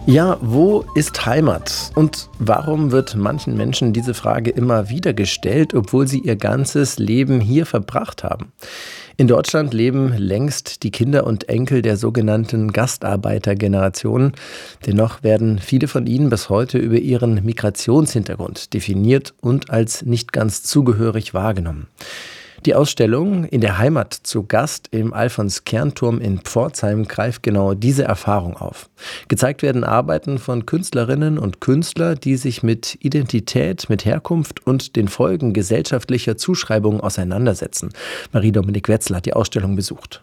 Ja, wo ist Heimat? Und warum wird manchen Menschen diese Frage immer wieder gestellt, obwohl sie ihr ganzes Leben hier verbracht haben? In Deutschland leben längst die Kinder und Enkel der sogenannten Gastarbeitergeneration. Dennoch werden viele von ihnen bis heute über ihren Migrationshintergrund definiert und als nicht ganz zugehörig wahrgenommen. Die Ausstellung In der Heimat zu Gast im Alfons-Kern-Turm in Pforzheim greift genau diese Erfahrung auf. Gezeigt werden Arbeiten von Künstlerinnen und Künstlern, die sich mit Identität, mit Herkunft und den Folgen gesellschaftlicher Zuschreibungen auseinandersetzen. Marie-Dominik Wetzler hat die Ausstellung besucht.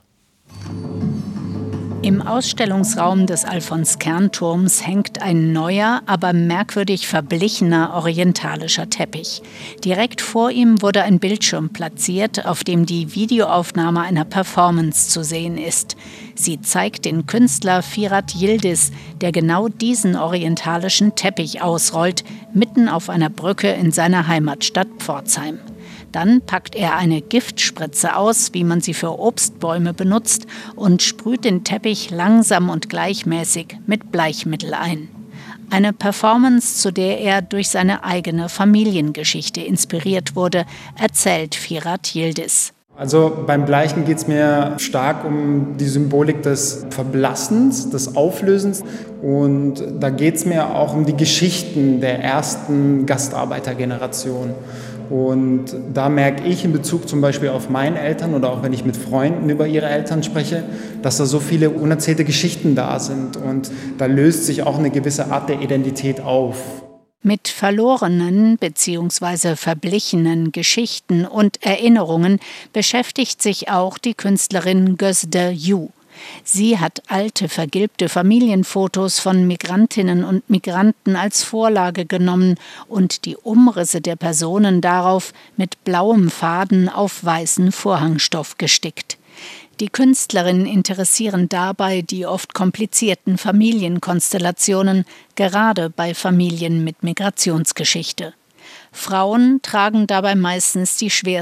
Im Ausstellungsraum des Alfons-Kern-Turms hängt ein neuer, aber merkwürdig verblichener orientalischer Teppich. Direkt vor ihm wurde ein Bildschirm platziert, auf dem die Videoaufnahme einer Performance zu sehen ist. Sie zeigt den Künstler Firat Yildiz, der genau diesen orientalischen Teppich ausrollt, mitten auf einer Brücke in seiner Heimatstadt Pforzheim. Dann packt er eine Giftspritze aus, wie man sie für Obstbäume benutzt, und sprüht den Teppich langsam und gleichmäßig mit Bleichmittel ein. Eine Performance, zu der er durch seine eigene Familiengeschichte inspiriert wurde, erzählt Firat Yildiz. Also beim Bleichen geht es mir stark um die Symbolik des Verblassens, des Auflösens. Und da geht es mir auch um die Geschichten der ersten Gastarbeitergeneration. Und da merke ich in Bezug zum Beispiel auf meine Eltern oder auch wenn ich mit Freunden über ihre Eltern spreche, dass da so viele unerzählte Geschichten da sind. Und da löst sich auch eine gewisse Art der Identität auf. Mit verlorenen bzw. verblichenen Geschichten und Erinnerungen beschäftigt sich auch die Künstlerin Gözde Yu. Sie hat alte, vergilbte Familienfotos von Migrantinnen und Migranten als Vorlage genommen und die Umrisse der Personen darauf mit blauem Faden auf weißen Vorhangstoff gestickt. Die Künstlerin interessieren dabei die oft komplizierten Familienkonstellationen, gerade bei Familien mit Migrationsgeschichte. Frauen tragen dabei meistens die schwersten